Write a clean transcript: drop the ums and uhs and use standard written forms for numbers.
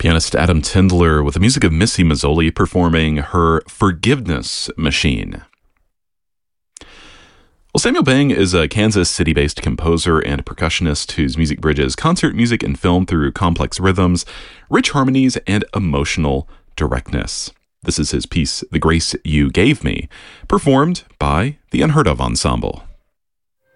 Pianist Adam Tindler with the music of Missy Mazzoli performing her Forgiveness Machine. Well, Samuel Bang is a Kansas City-based composer and percussionist whose music bridges concert music and film through complex rhythms, rich harmonies, and emotional directness. This is his piece, The Grace You Gave Me, performed by the Unheard Of Ensemble.